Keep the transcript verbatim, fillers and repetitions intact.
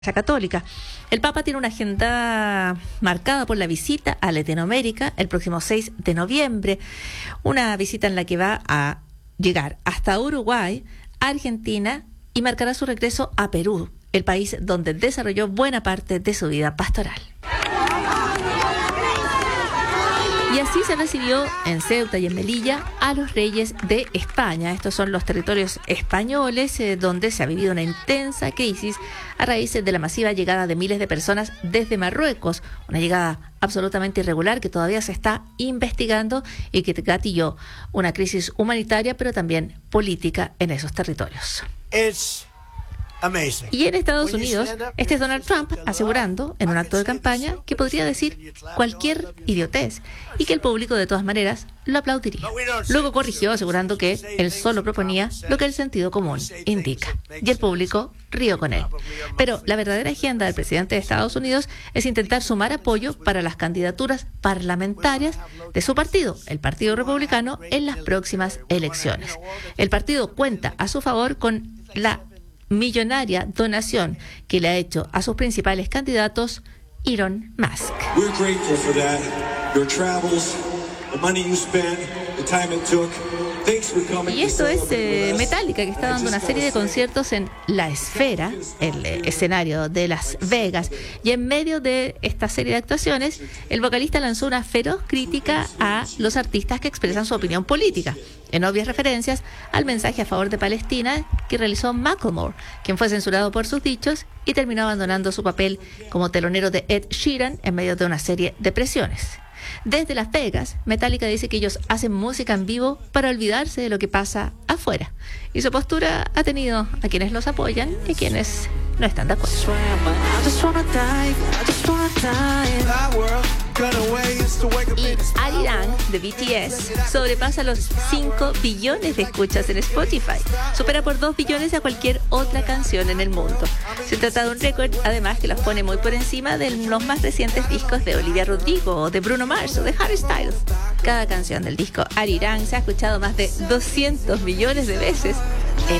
Católica. El Papa tiene una agenda marcada por la visita a Latinoamérica el próximo seis de noviembre, una visita en la que va a llegar hasta Uruguay, Argentina y marcará su regreso a Perú, el país donde desarrolló buena parte de su vida pastoral. Y así se recibió en Ceuta y en Melilla a los reyes de España. Estos son los territorios españoles eh, donde se ha vivido una intensa crisis a raíz de la masiva llegada de miles de personas desde Marruecos. Una llegada absolutamente irregular que todavía se está investigando y que gatilló una crisis humanitaria, pero también política en esos territorios. Es Amazing. Y en Estados Unidos, este es Donald Trump asegurando en un acto de campaña que podría decir cualquier idiotez y que el público de todas maneras lo aplaudiría. Luego corrigió asegurando que él solo proponía lo que el sentido común indica. Y el público rió con él. Pero la verdadera agenda del presidente de Estados Unidos es intentar sumar apoyo para las candidaturas parlamentarias de su partido, el Partido Republicano, en las próximas elecciones. El partido cuenta a su favor con la millonaria donación que le ha hecho a sus principales candidatos Elon Musk. We're grateful for that. Your travels, the money you spent, the time it took. Y esto es eh, Metallica, que está dando una serie de conciertos en La Esfera, el eh, escenario de Las Vegas. Y en medio de esta serie de actuaciones, el vocalista lanzó una feroz crítica a los artistas que expresan su opinión política, en obvias referencias al mensaje a favor de Palestina que realizó Macklemore, quien fue censurado por sus dichos y terminó abandonando su papel como telonero de Ed Sheeran en medio de una serie de presiones. Desde Las Vegas, Metallica dice que ellos hacen música en vivo para olvidarse de lo que pasa afuera. Y su postura ha tenido a quienes los apoyan y a quienes no están de acuerdo. Y Arirang, de B T S, sobrepasa los cinco billones de escuchas en Spotify. Supera por dos billones a cualquier otra canción en el mundo. Se trata de un récord, además, que los pone muy por encima de los más recientes discos de Olivia Rodrigo, o de Bruno Mars, o de Harry Styles. Cada canción del disco Arirang se ha escuchado más de doscientos millones de veces